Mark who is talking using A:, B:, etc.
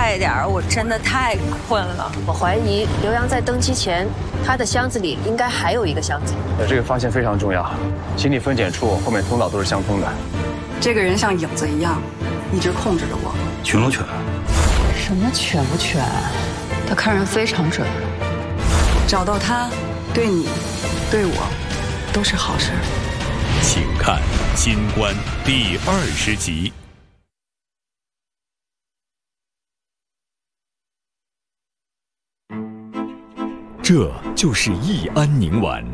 A: 快点儿，我真的太困了。
B: 我怀疑刘洋在登机前，他的箱子里应该还有一个箱子。
C: 这个发现非常重要，行李分拣处后面通道都是相通的。
D: 这个人像影子一样，一直控制着我。
E: 全罗犬？
F: 什么全不全？他看人非常准。
D: 找到他，对你，对我，都是好事。
G: 请看《金冠》第20集。这就是益安宁丸。